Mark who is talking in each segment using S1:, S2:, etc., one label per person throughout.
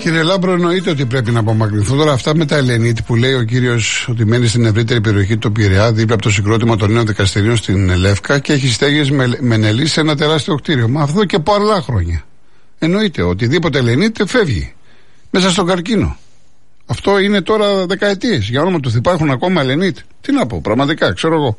S1: Κύριε Λάμπρο, εννοείται ότι πρέπει να απομακρυνθούν. Τώρα αυτά με τα Ελενίτ που λέει ο κύριος ότι μένει στην ευρύτερη περιοχή του Πειραιά, δίπλα από το συγκρότημα των νέων δικαστηρίων στην Λεύκα και έχει στέγες με νελί σε ένα τεράστιο κτίριο. Μα αυτό και πολλά χρόνια. Εννοείται οτιδήποτε Ελενίτ φεύγει μέσα στον καρκίνο. Αυτό είναι τώρα δεκαετίες. Για όνομα του υπάρχουν ακόμα Ελενίτ. Τι να πω, πραγματικά, ξέρω εγώ.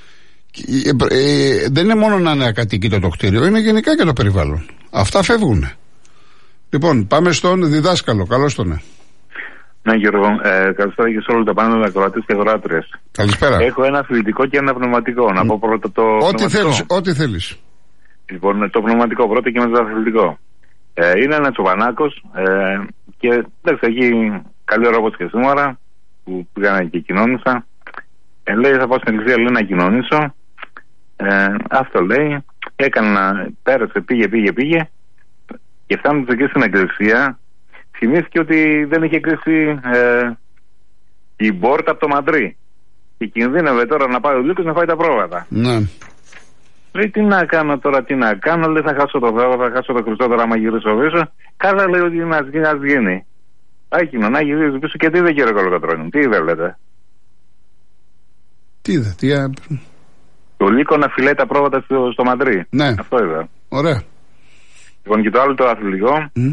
S1: Δεν είναι μόνο να είναι ακατοίκητο το κτίριο, είναι γενικά και το περιβάλλον. Αυτά φεύγουν. Λοιπόν, πάμε στον διδάσκαλο. Καλώς τον.
S2: Ναι, Γιώργο, καλησπέρα και σε όλο το πάνελ ακροατές και ακροάτριες.
S1: Καλησπέρα.
S2: Έχω ένα αθλητικό και ένα πνευματικό. Να πω πρώτα το
S1: ό,τι θέλεις.
S2: Λοιπόν, το πνευματικό πρώτα και μετά το αθλητικό. Είναι ένα τσοπανάκος και εντάξει, έχει καλή ώρα όπως και σήμερα που πήγα και κοινώνησα. Λέει θα πάω στην εκκλησία, λέει να κοινωνήσω. Αυτό λέει. Πέρασε, πήγε. Και φτάνοντας εκεί στην εκκλησία, θυμήθηκε ότι δεν είχε κλείσει η πόρτα από το Μαντρί. Και κινδύνευε τώρα να πάει ο Λύκος να φάει τα πρόβατα.
S1: Ναι.
S2: Λέει τι να κάνω τώρα, λέει θα χάσω το Θεό, θα χάσω το Χριστό τώρα άμα γυρίσω πίσω. Καλά λέει ότι να γίνει. Άκινο, να γυρίσει πίσω και τι είδε κύριε Κολοκοτρώνη, τι είδε λέτε.
S1: Τι είδε,
S2: Το Λύκο να φυλάει τα πρόβατα στο Μαντρί.
S1: Ναι.
S2: Αυτό είδα.
S1: Ωραία.
S2: Λοιπόν και το άλλο το αθλητικό.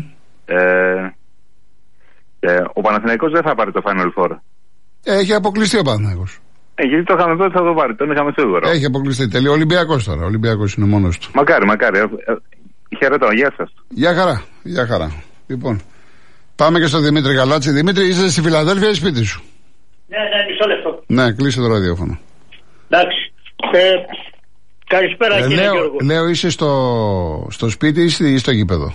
S2: Ο Παναθηναϊκός δεν θα πάρει το Final Four.
S1: Έχει αποκλειστεί ο Παναθηναϊκός.
S2: Γιατί το είχαμε πει ότι θα το πάρει, τον είχαμε σίγουρο.
S1: Έχει αποκλειστεί. Τελείω Ολυμπιακός τώρα. Ο Ολυμπιακός είναι μόνος του.
S2: Μακάρι. Χαιρετώ, γεια σας.
S1: Γεια χαρά. Λοιπόν, πάμε και στον Δημήτρη Γαλάτση. Δημήτρη, είσαι στη Φιλαδέλφια ή σπίτι σου?
S3: Ναι, μισό λεπτό.
S1: Ναι, κλείσε το ραδιόφωνο.
S3: Εντάξει. Καλησπέρα κύριε Γιώργο.
S1: Λέω είσαι στο σπίτι ή στο γήπεδο?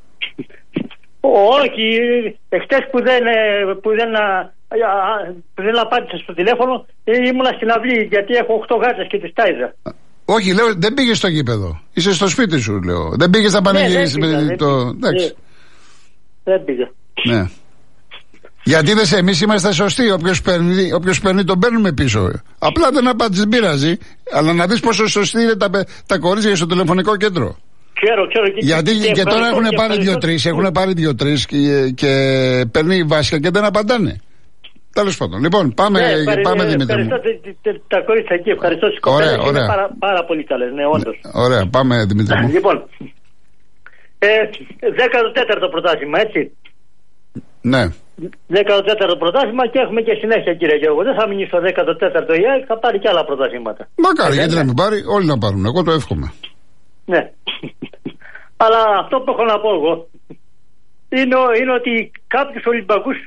S3: Όχι, εχθές που δεν απάντησα στο τηλέφωνο ήμουνα στην αυλή γιατί έχω 8 γάτες και τις τάιζα.
S1: Όχι, λέω δεν πήγες στο γήπεδο. Είσαι στο σπίτι σου, λέω. Δεν πήγες να πανηγυρίσεις με το. Εντάξει.
S3: Δεν πήγα.
S1: Ναι. Γιατί εμείς είμαστε σωστοί. Όποιος παίρνει τον παίρνουμε πίσω. Απλά δεν απάντησε, δεν πειράζει. Αλλά να δεις πόσο σωστοί είναι τα κορίτσια στο τηλεφωνικό κέντρο.
S3: Ξέρω.
S1: Γιατί και τώρα έχουν πάρει 2-3 και παίρνει Βάσια και δεν απαντάνε. Τέλος πάντων. Λοιπόν, πάμε Δημήτρη.
S3: Ευχαριστώ τα κορίτσια εκεί. Ευχαριστώ τις κοπέλες. Είναι πάρα πολύ καλές. Ναι, όντως.
S1: Ωραία, πάμε Δημήτρη μου.
S3: Λοιπόν, 14ο πρωτάθλημα, έτσι.
S1: Ναι.
S3: 14ο πρωτάθλημα και έχουμε και συνέχεια κύριε Γιώργο. Δεν θα μείνει στο 14ο ΙΑΚ, θα πάρει και άλλα πρωταθλήματα.
S1: Μακάρι, γιατί να μην πάρει, όλοι να πάρουν. Εγώ το εύχομαι.
S3: Ναι. Αλλά αυτό που έχω να πω εγώ είναι ότι κάποιους Ολυμπιακούς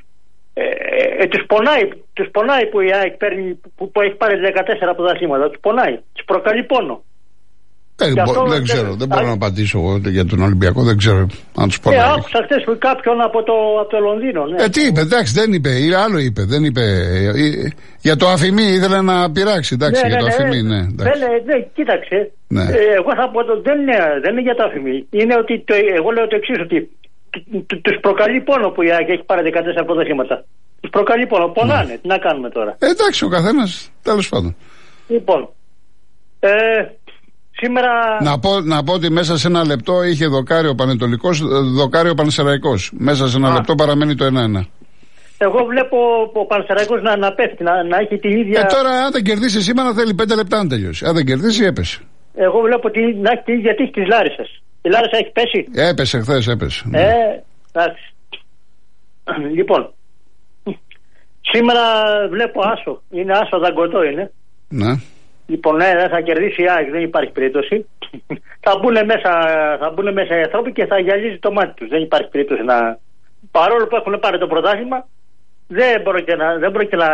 S3: τους πονάει που η ΑΕΚ που έχει πάρει 14 πρωταθλήματα. Τους πονάει, τους προκαλεί πόνο.
S1: Δεν ξέρω, δεν μπορώ να απαντήσω εγώ για τον Ολυμπιακό, δεν ξέρω αν τους πονάει.
S3: Άκουσα χθες κάποιον από το Λονδίνο. Ναι.
S1: Τι είπε, εντάξει, δεν είπε, άλλο είπε, δεν είπε. Για το αφημί ήθελε να πειράξει, εντάξει, για το αφημί, ναι.
S3: Κοίταξε,
S1: ναι.
S3: Εγώ θα πω, δεν είναι για το αφημί. Είναι ότι, εγώ λέω το εξής, ότι τους προκαλεί πόνο που η ΑΕΚ έχει πάρει 14 πρωταθλήματα. Τους προκαλεί πόνο, πονάνε, τι να κάνουμε τώρα.
S1: Εντάξει, ο καθένας, τέλος πάντων.
S3: Λοιπόν, σήμερα...
S1: Να πω ότι μέσα σε ένα λεπτό είχε δοκάρει ο Πανετολικός, δοκάρει ο Πανσεραϊκός. Μέσα σε ένα λεπτό παραμένει το 1-1.
S3: Εγώ βλέπω ο Πανσεραϊκός να πέφτει, να έχει την ίδια...
S1: Τώρα αν δεν κερδίσει σήμερα θέλει 5 λεπτά να τελειώσει. Αν δεν κερδίσει έπεσε.
S3: Εγώ βλέπω να έχει την ίδια τύχη της Λάρισσας. Η Λάρισα έχει πέσει.
S1: Έπεσε χθες, έπεσε. Ναι.
S3: Εντάξει. Λοιπόν, σήμερα βλέπω άσο. Είναι άσο δαγκωτό είναι.
S1: Ναι.
S3: Λοιπόν, δεν θα κερδίσει η ΑΕΚ, δεν υπάρχει περίπτωση. θα μπουν μέσα οι άνθρωποι και θα γυαλίζει το μάτι τους. Δεν υπάρχει περίπτωση να... Παρόλο που έχουν πάρει το πρωτάθλημα, δεν πρόκειται να